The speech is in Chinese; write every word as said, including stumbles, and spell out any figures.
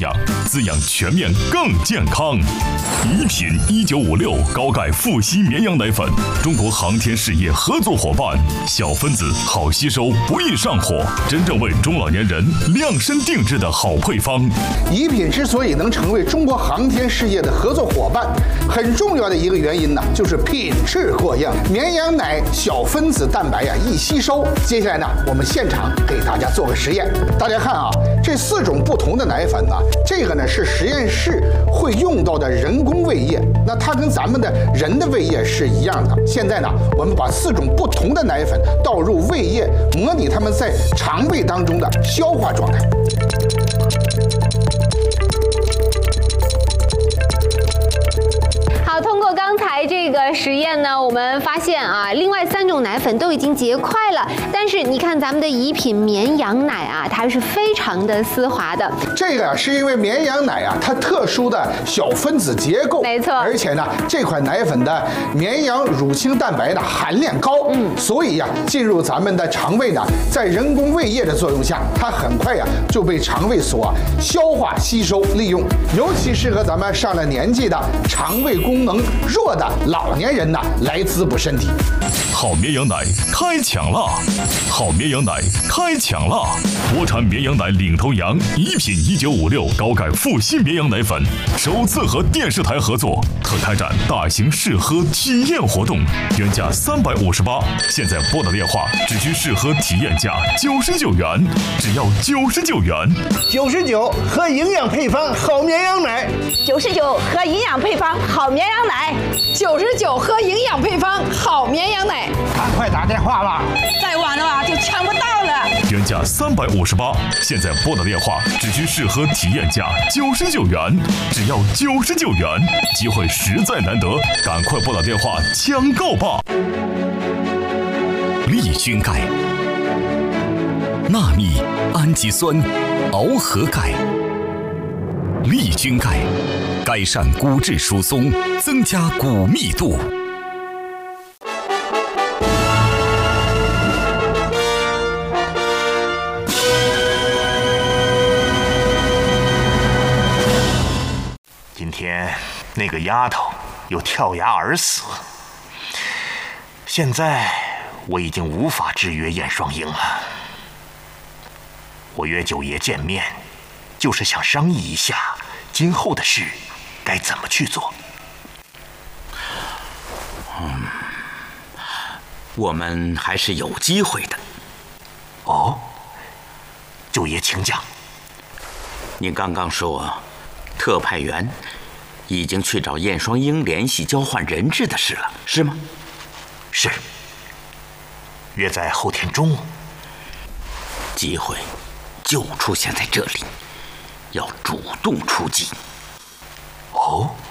养，滋养全面更健康。宜品一九五六高钙富硒绵羊奶粉，中国航天事业合作伙伴，小分子好吸收，不易上火，真正为中老年人量身定制的好配方。 宜品之所以能成为中国航天事业的合作伙伴，很重要的一个原因呢，就是品质过硬。绵羊奶小分子蛋白呀易吸收。接下来呢，我们现场给大家做个实验。大家看啊，这四种不同的奶粉呢，这个呢是实验室会用到的人工胃液，那它跟咱们的人的胃液是一样的。现在呢，我们把四种不同的奶粉倒入胃液，模拟它们在肠胃当中的消化状态。 好，通过刚才这个实验呢，我们发现啊，另外三种奶粉都已经结块了，但是你看咱们的宜品绵羊奶啊，它是非常的丝滑的。 这个是因为绵羊奶啊，它特殊的小分子结构， 没错， 而且呢，这款奶粉的绵羊乳清蛋白的含量高，嗯，所以呀、啊，进入咱们的肠胃呢，在人工胃液的作用下，它很快呀、啊、就被肠胃所、啊、消化吸收利用，尤其适合咱们上了年纪的肠胃功能弱的老年人呢来滋补身体。 好绵羊奶开抢啦！好绵羊奶开抢啦！国产绵羊奶领头羊宜品一九五六高钙富硒绵羊奶粉首次和电视台合作，特开展大型试喝体验活动，原价三百五十八，现在拨打电话只需试喝体验价九十九元，只要九十九元。 九十九和营养配方好绵羊奶， 九十九和营养配方好绵羊奶， 九十九喝营养配方好绵羊奶。 赶快打电话吧， 再晚的话就抢不到了。 原价三百五十八，现在拨打电话只需试喝体验价九十九元，只要九十九元，机会实在难得，赶快拨打电话抢购吧。 利菌钙、纳米氨基酸螯合钙，利菌钙改善骨质疏松，增加骨密度。 今天那个丫头又跳崖而死，现在我已经无法制约燕双鹰了。我约九爷见面，就是想商议一下今后的事该怎么去做。 嗯，我们还是有机会的。 哦，九爷请讲。 您刚刚说，特派员已经去找燕双鹰联系交换人质的事了，是吗？ 是。约在后天中午。 机会就出现在这里，要主动出击。 哦。